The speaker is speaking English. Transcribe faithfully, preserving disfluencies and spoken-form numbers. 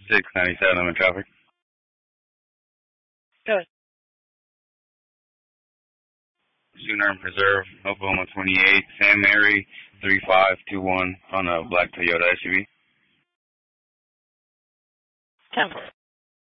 six ninety-seven, I'm in traffic. Good. Sunarm Preserve, Oklahoma twenty-eight, Sam Mary, three five two one on a black Toyota S U V. ten